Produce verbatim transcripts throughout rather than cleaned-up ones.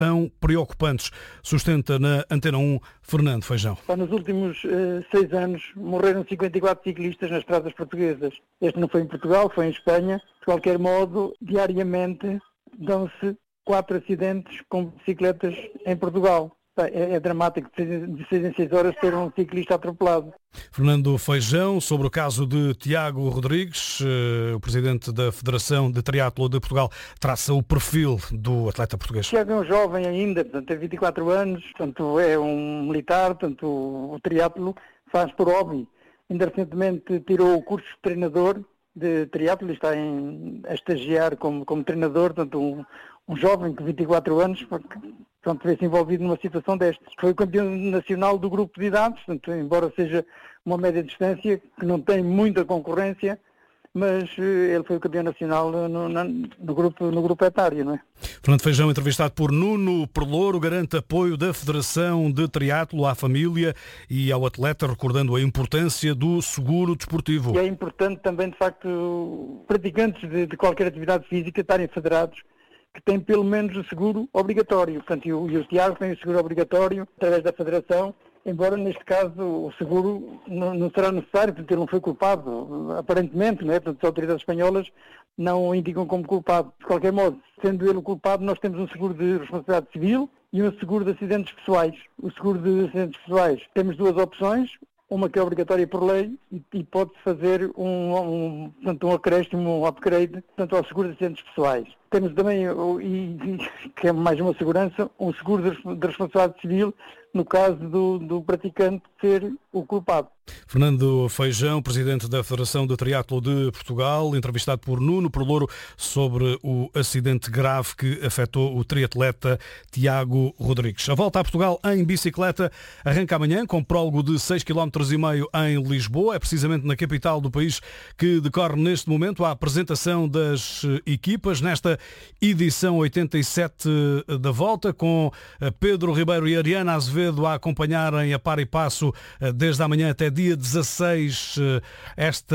São preocupantes, sustenta na Antena um Fernando Feijão. Nos últimos uh, seis anos morreram cinquenta e quatro ciclistas nas estradas portuguesas. Este não foi em Portugal, foi em Espanha. De qualquer modo, diariamente dão-se quatro acidentes com bicicletas em Portugal. É, é dramático de seis em seis horas ter um ciclista atropelado. Fernando Feijão, sobre o caso de Tiago Rodrigues, o presidente da Federação de Triatlo de Portugal, traça o perfil do atleta português. Tiago é um jovem ainda, portanto, tem vinte e quatro anos, portanto, é um militar, portanto, o, o triatlo faz por hobby. Ainda recentemente tirou o curso de treinador de triatlo e está em, a estagiar como, como treinador, portanto, um, um jovem com vinte e quatro anos, porque pronto, vê-se envolvido numa situação destas. Foi o campeão nacional do grupo de idades, portanto, embora seja uma média distância, que não tem muita concorrência, mas ele foi o campeão nacional no, no, no, grupo, no grupo etário, não é? Fernando Feijão, entrevistado por Nuno Perlouro, garante apoio da Federação de Triatlo à família e ao atleta, recordando a importância do seguro desportivo. E é importante também, de facto, praticantes de, de qualquer atividade física estarem federados, que têm pelo menos o seguro obrigatório. Portanto, e o, e o Tiago tem o seguro obrigatório através da Federação, embora neste caso o seguro não, não será necessário, porque ele não foi culpado, aparentemente, não é? Portanto, as autoridades espanholas não o indicam como culpado. De qualquer modo, sendo ele o culpado, nós temos um seguro de responsabilidade civil e um seguro de acidentes pessoais. O seguro de acidentes pessoais, temos duas opções, uma que é obrigatória por lei e, e pode-se fazer um, um, portanto, um acréscimo, um upgrade, portanto, ao seguro de acidentes pessoais. Temos também, e, e, que é mais uma segurança, um seguro de, de responsabilidade civil no caso do, do praticante ser o culpado. Fernando Feijão, presidente da Federação de Triatlo de Portugal, entrevistado por Nuno Perlouro sobre o acidente grave que afetou o triatleta Tiago Rodrigues. A volta a Portugal em bicicleta arranca amanhã com prólogo de seis vírgula cinco quilómetros em Lisboa. É precisamente na capital do país que decorre neste momento a apresentação das equipas nesta edição oitenta e sete da volta, com Pedro Ribeiro e Ariana Azevedo a acompanharem a par e passo desde amanhã até dia dezasseis esta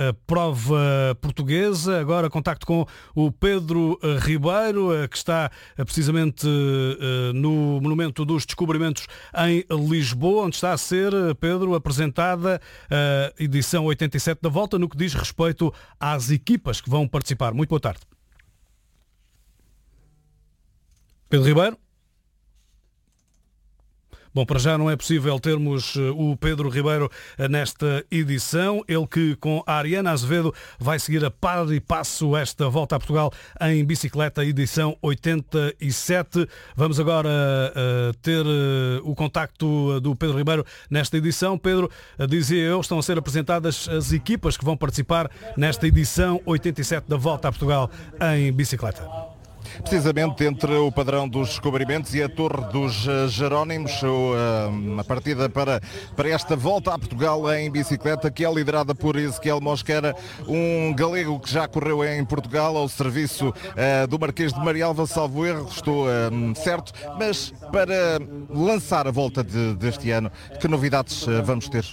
prova portuguesa. Agora contacto com o Pedro Ribeiro, que está precisamente no Monumento dos Descobrimentos em Lisboa, onde está a ser, Pedro, apresentada a edição oitenta e sete da volta no que diz respeito às equipas que vão participar. Muito boa tarde. Pedro Ribeiro? Bom, para já não é possível termos o Pedro Ribeiro nesta edição, ele que com a Ariana Azevedo vai seguir a par e passo esta volta a Portugal em bicicleta, edição oitenta e sete. Vamos agora uh, ter uh, o contacto do Pedro Ribeiro nesta edição. Pedro, uh, dizia eu, estão a ser apresentadas as equipas que vão participar nesta edição oitenta e sete da volta a Portugal em bicicleta. Precisamente entre o Padrão dos Descobrimentos e a Torre dos Jerónimos, a partida para, para esta volta a Portugal em bicicleta, que é liderada por Ezequiel Mosquera, um galego que já correu em Portugal ao serviço uh, do Marquês de Marialva, salvo erro, estou uh, certo, mas para lançar a volta de, deste ano, que novidades uh, vamos ter?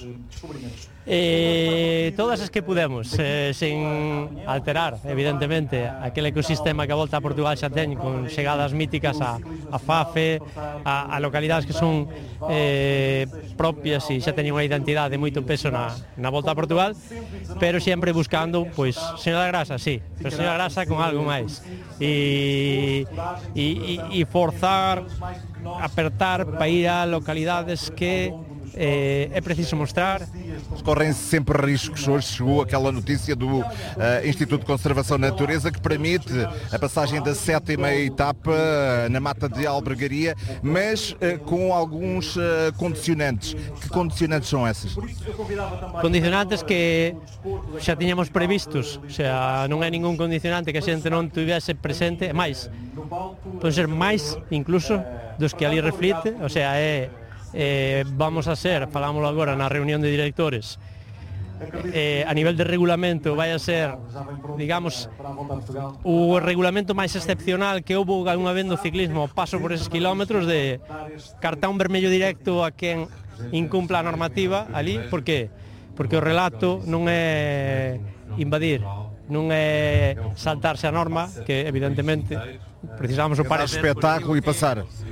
Eh, todas as que pudemos, eh, sen alterar, evidentemente, aquele ecosistema que a volta a Portugal xa ten, con chegadas míticas a, a Fafe, a, a localidades que son eh, propias e xa teñen unha identidade moito peso na, na volta a Portugal, pero sempre buscando, pois, señora Grasa, sí, pero señora Grasa con algo máis, e, e, e forzar, apertar para ir a localidades que Eh, é preciso mostrar. Correm sempre riscos. Hoje chegou aquela notícia do uh, Instituto de Conservação da Natureza que permite a passagem da sétima etapa uh, na Mata de Albergaria, mas uh, com alguns uh, condicionantes. Que condicionantes são esses? Condicionantes que xa tiñamos previstos, o sea, non é ningún condicionante que a xente non tivese presente, é máis, pode ser máis incluso dos que ali reflite, o sea, é Eh, vamos a ser, falámoslo agora na reunión de directores, eh, a nivel de regulamento vai a ser, digamos, o regulamento máis excepcional que houve unha vez no ciclismo, paso por eses kilómetros de cartón vermello directo a quen incumpla a normativa ali. Por qué? Porque o relato non é invadir, non é saltarse a norma, que evidentemente precisamos o Dar parecer espetáculo e passar.